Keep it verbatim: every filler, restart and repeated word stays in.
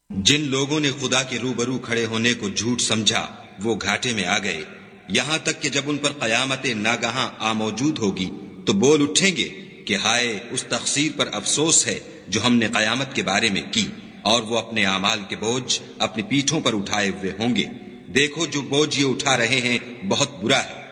जिन लोगों ने खुदा के रूबरू खड़े होने को झूठ समझा वो घाटे में आ गए, यहाँ तक कि जब उन पर कयामत नागहां आ मौजूद होगी तो बोल उठेंगे कि हाय उस तकसीर पर अफसोस है जो हमने कयामत के बारे में की, और वो अपने आमाल के बोझ अपनी पीठों पर उठाए हुए होंगे। देखो जो बोझ ये उठा रहे हैं बहुत बुरा है।